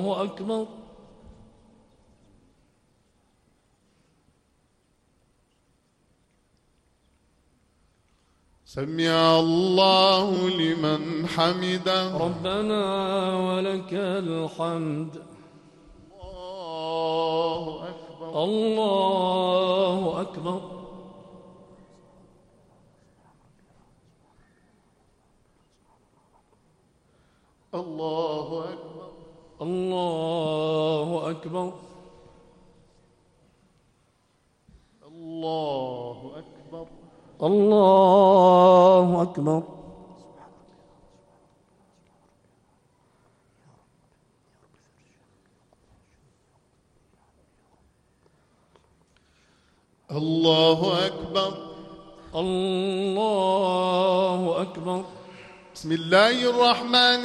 أكبر. سمع الله لمن حمده. ربنا ولك الحمد. الله أكبر. الله أكبر. الله أكبر. الله أكبر. الله أكبر. الله أكبر. الله أكبر. الله أكبر. بسم الله الرحمن